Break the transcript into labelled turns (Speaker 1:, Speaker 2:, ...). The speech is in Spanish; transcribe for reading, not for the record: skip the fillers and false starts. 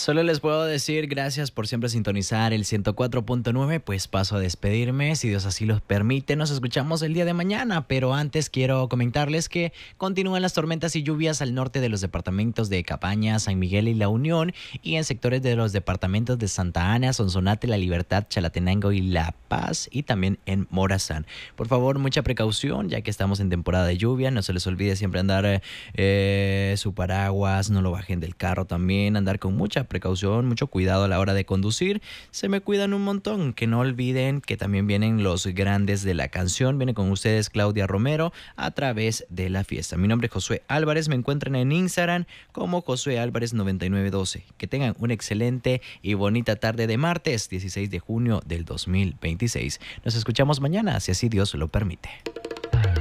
Speaker 1: Solo les puedo decir gracias por siempre sintonizar el 104.9, pues paso a despedirme, si Dios así lo permite, nos escuchamos el día de mañana, pero antes quiero comentarles que continúan las tormentas y lluvias al norte de los departamentos de Cabañas, San Miguel y La Unión, y en sectores de los departamentos de Santa Ana, Sonsonate, La Libertad, Chalatenango y La Paz, y también en Morazán. Por favor, mucha precaución, ya que estamos en temporada de lluvia, no se les olvide siempre andar su paraguas, no lo bajen del carro también, andar con mucha precaución, mucho cuidado a la hora de conducir. Se me cuidan un montón, que no olviden que también vienen los grandes de la canción. Viene con ustedes Claudia Romero a través de la fiesta. Mi nombre es Josué Álvarez, me encuentran en Instagram como Josué Álvarez 9912. Que tengan una excelente y bonita tarde de martes 16 de junio del 2026. Nos escuchamos mañana, si así Dios lo permite.